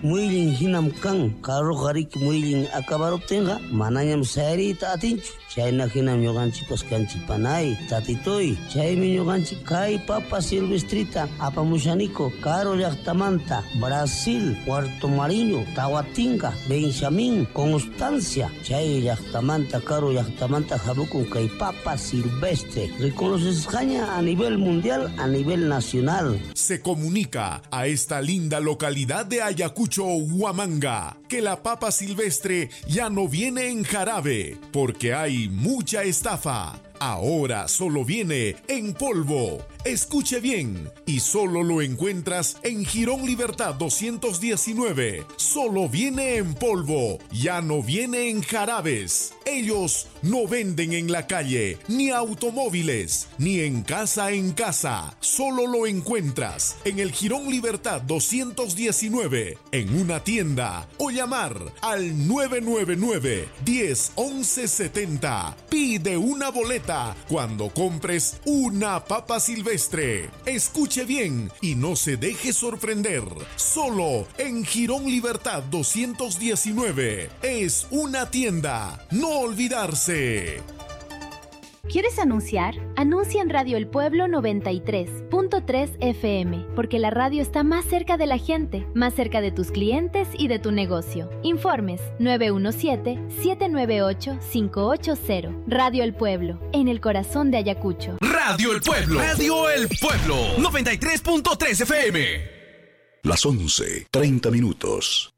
muylin hinam kan carro qarik muylin acabaruptinqa manañam sayrita atinchu. Chayna hinam ñuqanchikpas kanchik panay tatitoy. Chaymi ñuqanchik kay papa silvestrita apamushaniko Caro llaqtamanta, Brasil, Puerto Mariño, Tahuatinga, Benjamín, Constancia. Chay llaqtamanta Caro llaqtamanta habukun kay papa silvestre. Reconoces España a nivel mundial, a nivel nacional. Se comunica a esta linda localidad de Ayacucho, Huamanga, que la papa silvestre ya no viene en jarabe, porque hay mucha estafa. Ahora solo viene en polvo. Escuche bien, y solo lo encuentras en Jirón Libertad 219. Solo viene en polvo, ya no viene en jarabes. Ellos no venden en la calle, ni automóviles, ni en casa. Solo lo encuentras en el Jirón Libertad 219, en una tienda, o llamar al 999 10 11 70. Pide una boleta cuando compres una papa silvestre. Escuche bien y no se deje sorprender. Solo en Jirón Libertad 219. Es una tienda. No olvidarse. ¿Quieres anunciar? Anuncia en Radio El Pueblo 93.3 FM, porque la radio está más cerca de la gente, más cerca de tus clientes y de tu negocio. Informes 917-798-580. Radio El Pueblo, en el corazón de Ayacucho. Radio El Pueblo. Radio El Pueblo 93.3 FM. Las 11:30.